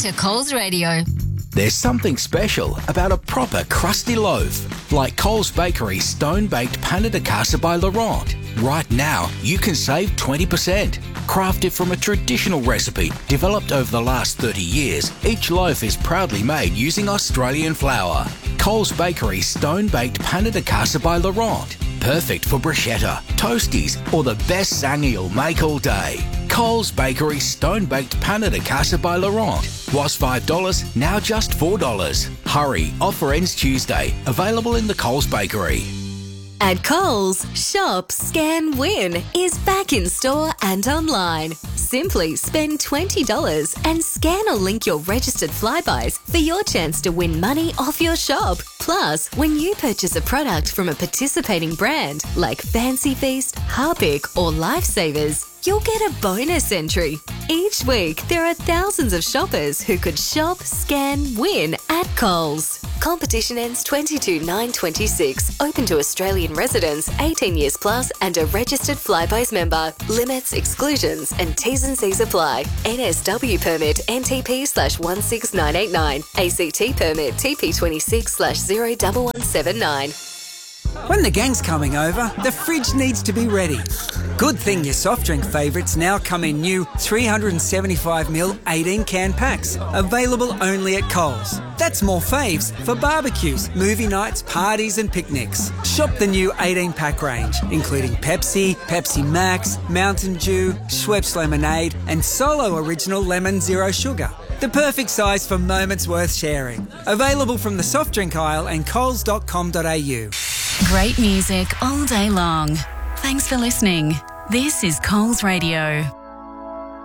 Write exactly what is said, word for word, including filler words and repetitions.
to Coles Radio. There's something special about a proper crusty loaf, like Coles Bakery's stone-baked Pain de Casa by Laurent. Right now, you can save twenty percent. Crafted from a traditional recipe developed over the last thirty years, each loaf is proudly made using Australian flour. Coles Bakery's stone-baked Pain de Casa by Laurent. Perfect for bruschetta, toasties, or the best sang you'll make all day. Coles Bakery Stone-Baked Pain de Casa by Laurent. Was five dollars, now just four dollars. Hurry, offer ends Tuesday. Available in the Coles Bakery. At Coles, Shop, Scan, Win is back in store and online. Simply spend twenty dollars and scan or link your registered Flybuys for your chance to win money off your shop. Plus, when you purchase a product from a participating brand like Fancy Feast, Harpic or Lifesavers, you'll get a bonus entry. Each week, there are thousands of shoppers who could shop, scan, win at Coles. Competition ends twenty-two nine twenty-six. Open to Australian residents, eighteen years plus and a registered Flybuys member. Limits, exclusions and T's and C's apply. N S W permit N T P slash one six nine eight nine. A C T permit T P twenty-six slash zero one one seven nine. When the gang's coming over, the fridge needs to be ready. Good thing your soft drink favourites now come in new three seventy-five milliliter eighteen can packs, available only at Coles. That's more faves for barbecues, movie nights, parties and picnics. Shop the new eighteen pack range, including Pepsi, Pepsi Max, Mountain Dew, Schweppes Lemonade and Solo Original Lemon Zero Sugar. The perfect size for moments worth sharing. Available from the soft drink aisle and coles dot com dot a u. Great music all day long. Thanks for listening. This is Coles Radio.